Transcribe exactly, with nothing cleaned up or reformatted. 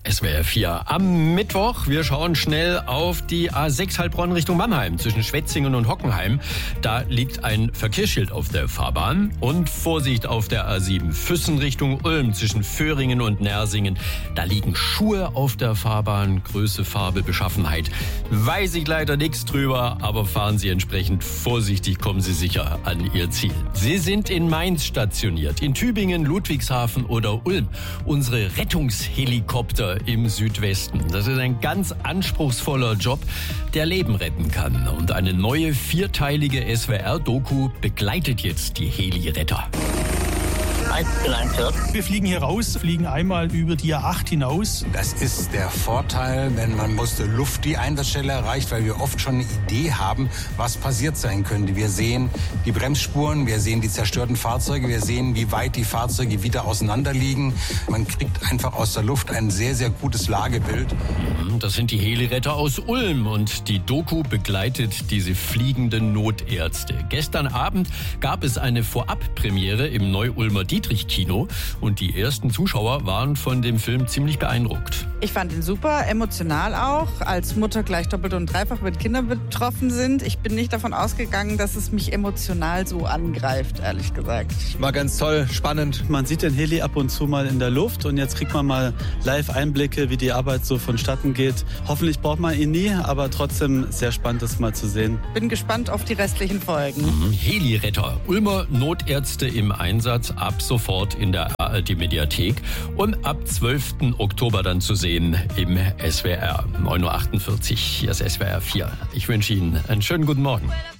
S W R vier am Mittwoch. Wir schauen schnell auf die A sechs Heilbronn Richtung Mannheim zwischen Schwetzingen und Hockenheim. Da liegt ein Verkehrsschild auf der Fahrbahn. Und Vorsicht auf der A sieben Füssen Richtung Ulm zwischen Föhringen und Nersingen. Da liegen Schuhe auf der Fahrbahn. Größe, Farbe, Beschaffenheit. Weiß ich leider nichts drüber, aber fahren Sie entsprechend vorsichtig, kommen Sie sicher an Ihr Ziel. Sie sind in Mainz stationiert, in Tübingen, Ludwigshafen oder Ulm. Unsere Rettungshelikopter im Südwesten. Das ist ein ganz anspruchsvoller Job, der Leben retten kann. Und eine neue vierteilige S W R-Doku begleitet jetzt die Heli-Retter. Wir fliegen hier raus, fliegen einmal über die A acht hinaus. Das ist der Vorteil, wenn man aus der Luft die Einsatzstelle erreicht, weil wir oft schon eine Idee haben, was passiert sein könnte. Wir sehen die Bremsspuren, wir sehen die zerstörten Fahrzeuge, wir sehen, wie weit die Fahrzeuge wieder auseinander liegen. Man kriegt einfach aus der Luft ein sehr, sehr gutes Lagebild. Das sind die Heli-Retter aus Ulm und die Doku begleitet diese fliegenden Notärzte. Gestern Abend gab es eine Vorabpremiere im Neu-Ulmer Dietrich-Kino und die ersten Zuschauer waren von dem Film ziemlich beeindruckt. Ich fand ihn super, emotional auch. Als Mutter gleich doppelt und dreifach, wenn Kinder betroffen sind. Ich bin nicht davon ausgegangen, dass es mich emotional so angreift, ehrlich gesagt. War ganz toll, spannend. Man sieht den Heli ab und zu mal in der Luft und jetzt kriegt man mal Live-Einblicke, wie die Arbeit so vonstatten geht. Hoffentlich braucht man ihn nie, aber trotzdem sehr spannend, das mal zu sehen. Bin gespannt auf die restlichen Folgen. Mhm. Heli-Retter, Ulmer Notärzte im Einsatz, ab sofort in der A R D-Mediathek und ab zwölften Oktober dann zu sehen im S W R. neun Uhr achtundvierzig, hier ist S W R vier. Ich wünsche Ihnen einen schönen guten Morgen.